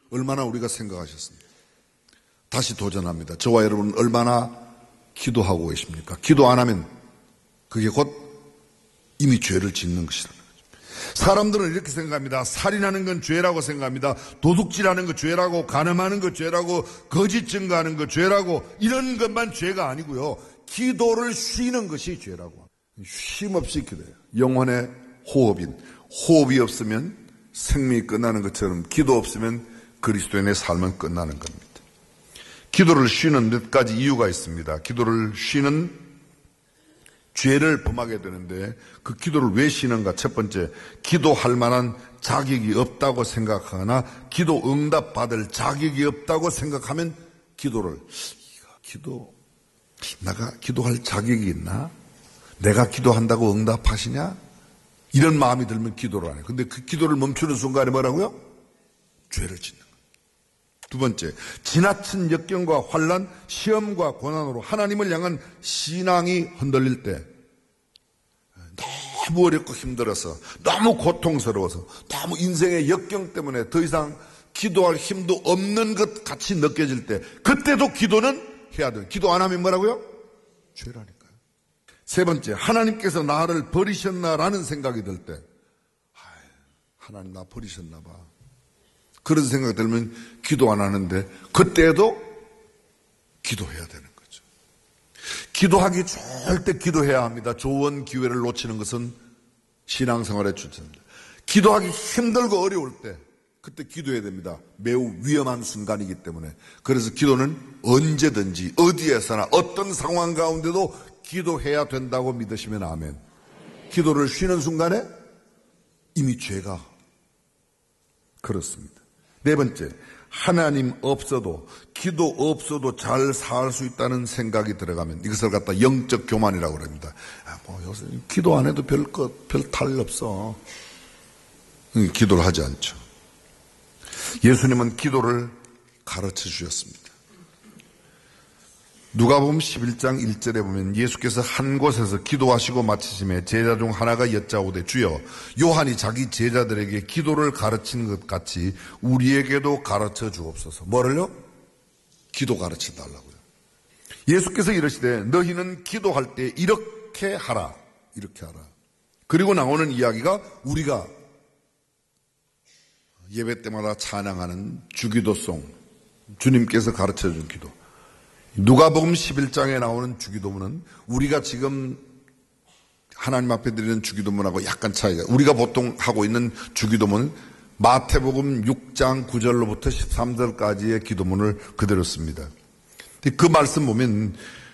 얼마나 우리가 생각하셨습니까? 다시 도전합니다. 저와 여러분 얼마나 기도하고 계십니까? 기도 안 하면 그게 곧 이미 죄를 짓는 것이라는 거죠. 사람들은 이렇게 생각합니다. 살인하는 건 죄라고 생각합니다. 도둑질하는 거 죄라고, 간음하는 거 죄라고, 거짓 증거하는 거 죄라고, 이런 것만 죄가 아니고요. 기도를 쉬는 것이 죄라고. 쉼없이 기도해요. 영혼의 호흡인, 호흡이 없으면 생명이 끝나는 것처럼 기도 없으면 그리스도인의 삶은 끝나는 겁니다. 기도를 쉬는 몇 가지 이유가 있습니다. 기도를 쉬는 죄를 범하게 되는데 그 기도를 왜 쉬는가? 첫 번째, 기도할 만한 자격이 없다고 생각하거나 기도 응답 받을 자격이 없다고 생각하면 내가 기도할 자격이 있나? 내가 기도한다고 응답하시냐? 이런 마음이 들면 기도를 안 해요. 근데 그 기도를 멈추는 순간에 뭐라고요? 죄를 짓는 거예요. 두 번째, 지나친 역경과 환난, 시험과 고난으로 하나님을 향한 신앙이 흔들릴 때 너무 어렵고 힘들어서, 너무 고통스러워서, 너무 인생의 역경 때문에 더 이상 기도할 힘도 없는 것 같이 느껴질 때, 그때도 기도는 해야 돼요. 기도 안 하면 뭐라고요? 죄라니까요. 세 번째, 하나님께서 나를 버리셨나라는 생각이 들 때, 하나님 나 버리셨나 봐. 그런 생각이 들면 기도 안 하는데 그때도 기도해야 되는 거죠. 기도하기 좋을 때 기도해야 합니다. 좋은 기회를 놓치는 것은 신앙생활의 주체입니다. 기도하기 힘들고 어려울 때 그때 기도해야 됩니다. 매우 위험한 순간이기 때문에. 그래서 기도는 언제든지 어디에서나 어떤 상황 가운데도 기도해야 된다고 믿으시면 아멘. 기도를 쉬는 순간에 이미 죄가 그렇습니다. 네 번째, 하나님 없어도, 기도 없어도 잘 살 수 있다는 생각이 들어가면 이것을 갖다 영적 교만이라고 합니다. 요새 기도 안 해도 별 탈 없어. 기도를 하지 않죠. 예수님은 기도를 가르쳐 주셨습니다. 누가복음 11장 1절에 보면 예수께서 한 곳에서 기도하시고 마치심에 제자 중 하나가 여짜오되 주여, 요한이 자기 제자들에게 기도를 가르치는 것 같이 우리에게도 가르쳐 주옵소서. 뭐를요? 기도 가르쳐 달라고요. 예수께서 이러시되 너희는 기도할 때 이렇게 하라. 이렇게 하라. 그리고 나오는 이야기가 우리가 예배 때마다 찬양하는 주기도송, 주님께서 가르쳐 준 기도. 누가복음 11장에 나오는 주기도문은 우리가 지금 하나님 앞에 드리는 주기도문하고 약간 차이가, 우리가 보통 하고 있는 주기도문은 마태복음 6장 9절로부터 13절까지의 기도문을 그대로 씁니다. 그 말씀 보면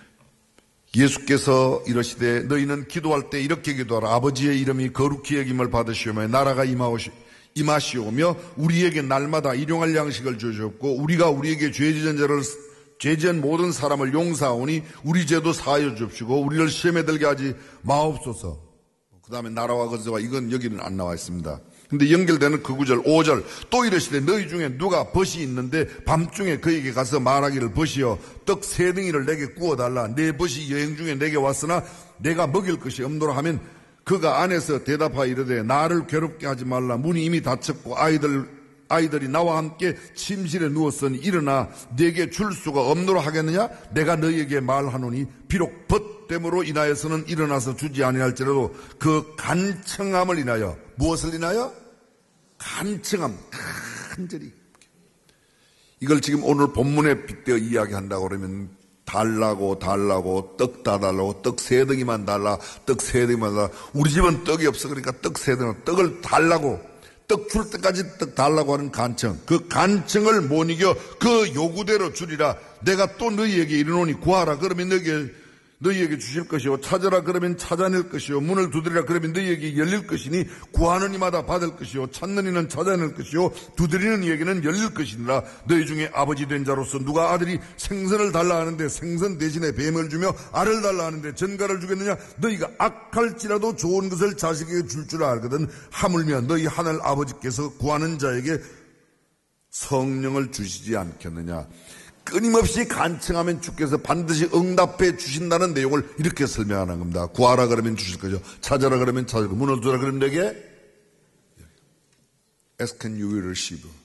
예수께서 이러시되 너희는 기도할 때 이렇게 기도하라. 아버지의 이름이 거룩히 여김을 받으시오며 나라가 임하시오며 우리에게 날마다 일용할 양식을 주셨고 우리가 우리에게 죄지은 모든 사람을 용서하오니 우리 죄도 사하여 주옵시고 우리를 시험에 들게 하지 마옵소서. 그 다음에 나라와 거저와 이건 여기는 안 나와 있습니다. 근데 연결되는 그 구절 5절 또 이러시되 너희 중에 누가 벗이 있는데 밤중에 그에게 가서 말하기를 벗이여 떡 3덩이를 내게 구워달라. 내 벗이 여행 중에 내게 왔으나 내가 먹일 것이 없노라 하면 그가 안에서 대답하여 이르되 나를 괴롭게 하지 말라. 문이 이미 닫혔고 아이들이 나와 함께 침실에 누웠으니 일어나 내게 줄 수가 없노라 하겠느냐? 내가 너희에게 말하노니 비록 벗됨으로 인하여서는 일어나서 주지 아니할지라도 그 간청함을 인하여, 무엇을 인하여? 간청함, 간절히. 이걸 지금 오늘 본문에 빗대어 이야기한다고 그러면 달라고 떡 다 달라고 떡 3덩이만 달라 떡 3덩이만 달라. 우리 집은 떡이 없어. 그러니까 떡 3덩이, 떡을 달라고, 떡 줄 때까지 떡 달라고 하는 간청, 그 간청을 못 이겨 그 요구대로 주리라. 내가 또 너희에게 이르노니 구하라 그러면 너희에게 주실 것이요 찾으라 그러면 찾아낼 것이요 문을 두드리라 그러면 너희에게 열릴 것이니 구하는 이마다 받을 것이요 찾는 이는 찾아낼 것이요 두드리는 이에게는 열릴 것이니라. 너희 중에 아버지 된 자로서 누가 아들이 생선을 달라 하는데 생선 대신에 뱀을 주며 알을 달라 하는데 전갈을 주겠느냐? 너희가 악할지라도 좋은 것을 자식에게 줄 줄 알거든. 하물며 너희 하늘 아버지께서 구하는 자에게 성령을 주시지 않겠느냐? 끊임없이 간청하면 주께서 반드시 응답해 주신다는 내용을 이렇게 설명하는 겁니다. 구하라 그러면 주실 거죠. 찾아라 그러면 찾을 거고 문을 두라 그러면 내게 Ask and you will receive.